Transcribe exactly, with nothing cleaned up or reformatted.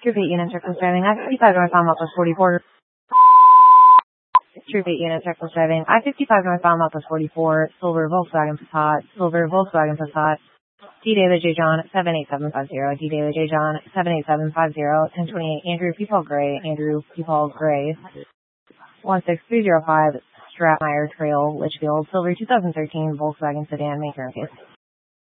Troop eight unit checklist driving. I fifty-five northbound Southwest forty-four. Troop eight unit checklist driving. I fifty-five northbound Southwest forty-four. Silver Volkswagen Passat. Silver Volkswagen Passat. D David J John seven eight seven five zero. D David J John seven eight seven five zero. ten twenty-eight Andrew P. Paul Gray. Andrew P. Paul Gray. one six three zero five Stratmeyer Trail, Litchfield. Silver two thousand thirteen Volkswagen sedan. Make your own case.